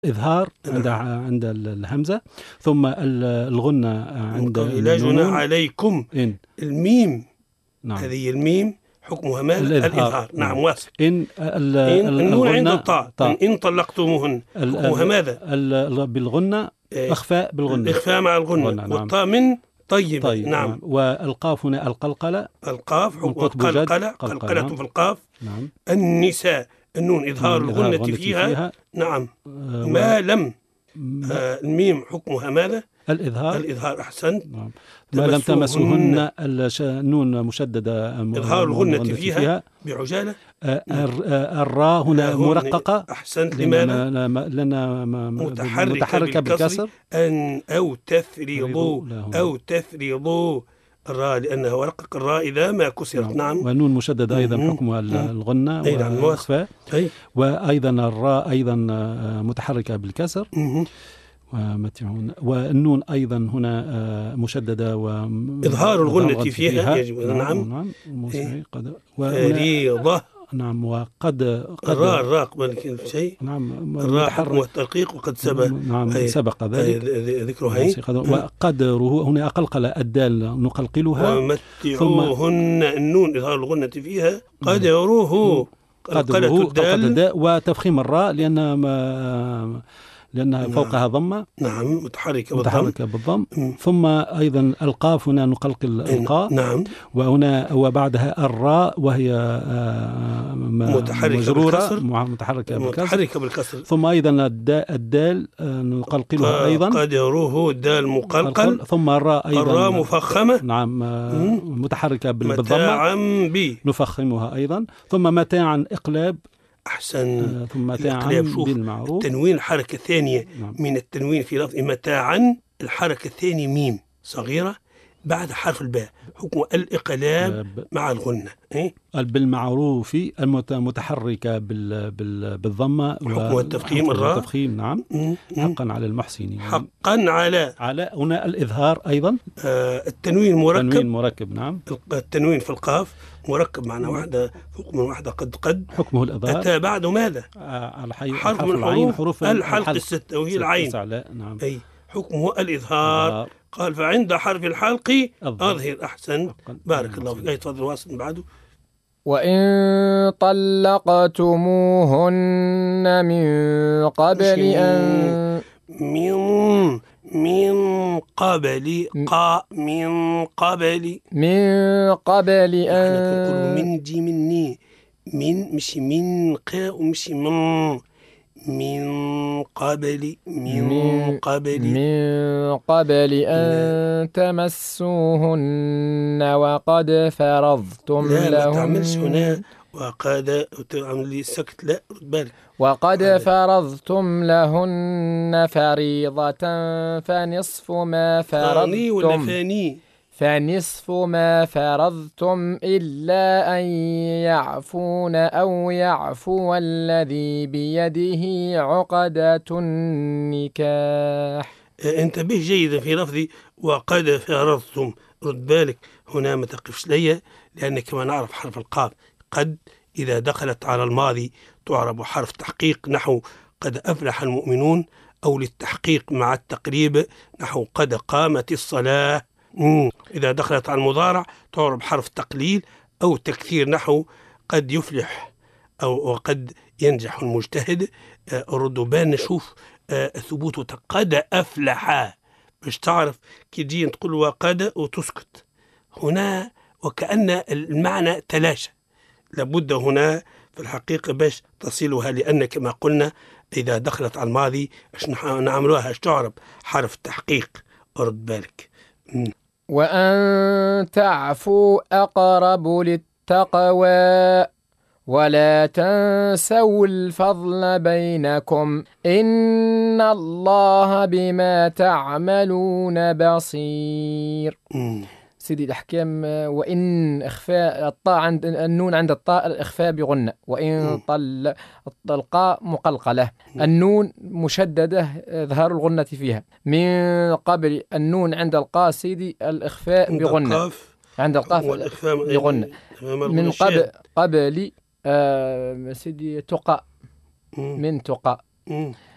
إظهار عند الهمزة، ثم الغنة عند لا جناح عليكم. الميم، نعم، هذه الميم حكمها ماذا؟ الإظهار. نعم، واصل. إن النون عند الطاء. إن طلقتموهن حكمها ماذا؟ بالغنة، إخفاء بالغنة، الإخفاء مع الغنة. نعم. والطاء من طيب. نعم. والقاف هنا القلقلة. القاف حكم قلقلة في القاف. نعم. النساء النون إظهار الغنة فيها. نعم. ما لم الميم حكمها ماذا؟ الإظهار. أحسنت. نعم. ما لم تمسوهن النون مشددة، إظهار الغنة فيها بعجالة. الراء هنا مرققة. أحسنت. لماذا؟ لأنها متحركة بالكسر. أو تثريضوا الراء، لأنها ورقق الراء إذا ما كسرت. نعم. والنون مشددة أيضا حكمها الغنة والإخفاء. وأيضا الراء أيضا متحركة بالكسر. والنون أيضا هنا مشددة إظهار الغنة فيها يجب. نعم. فريضة. نعم. وقد الراء قبل شيء. نعم. الراء حكم الترقيق وقد سبق. نعم. سبق ذلك ذكرها. وقدره هنا أقلقل الدال نقلقلها. ومتعوهن النون إظهار الغنة فيها. قدره قلقلة الدال وتفخيم الراء لأنها فوقها ضمة. نعم. متحركة بالضم. ثم أيضا القاف هنا نقلقل القاء. نعم. وهنا وبعدها الراء وهي متحركة بالكسر. ثم أيضا الدال نقلقلها أيضا. قدره الدال مقلقل. ثم الراء أيضا الراء مفخمة. نعم. متحركة بالضمة. متاعا نفخمها أيضا. ثم متاعا إقلاب. أحسن. ثم متاعا بالمعروف. التنوين الحركة الثانية. نعم. من التنوين في لفظ متاعا الحركة الثانية ميم صغيرة بعد حرف الباء، حكم الإقلاب مع الغنة. بالمعروف المتحركة بالضمة حكم التفخيم الراء. التفخيم. نعم. حقا على المحسنين. حقا على هنا الإظهار أيضا. التنوين مركب. نعم. التنوين في القاف مركب معنا واحدة فوق من واحدة قد حكمه الإظهار. أتى بعد ماذا؟ حرف من حروف الحلق الستة وهي العين. نعم. أي حكمه الإظهار. قال فعند حرف الحلق أظهر. أحسن. بارك الله فيك. تفضل واصل بعده. وإن طلقتموهن من قبل أن من قبل أن من دي مني من مش من قاء ومش من قبل أن تمسوهن وقد فرضتم لهن. لا ما تعملش هنا وقد تعمل لي سكت. لا بالك. وقد فرضتم لهن فريضة فنصف ما فرضتم. فنصف ما فرضتم إلا أن يعفون أو يعفو الذي بيده عقدة النكاح. انتبه جيدا في لفظي وقد فرضتم. رد بالك هنا ما تقفش ليا، لأنك كما نعرف حرف القاف قد إذا دخلت على الماضي تعرب حرف تحقيق نحو قد أفلح المؤمنون، أو للتحقيق مع التقريب نحو قد قامت الصلاة. إذا دخلت على المضارع تعرب حرف تقليل أو تكثير نحو قد يفلح أو وقد ينجح المجتهد. الردبان نشوف ثبوت قد أفلح باش تعرف كي تجي تقول وقد وتسكت هنا وكأن المعنى تلاشى. لابد هنا في الحقيقة باش تصلها، لأن كما قلنا إذا دخلت على الماضي نعملوها تعرب حرف تحقيق. أرد بالك. وأن تعفوا أقرب للتقوى ولا تنسوا الفضل بينكم إن الله بما تعملون بصير. سيدي الأحكام. وإن إخفاء الطاء عند النون عند الطاء الإخفاء بغنة. وإن القاء مقلقلة. النون مشددة إظهار الغنة فيها. من قبل النون عند القاء سيدي الإخفاء بغنة. عند القاف بغنة. من قبل سيدي تقى. من تقى.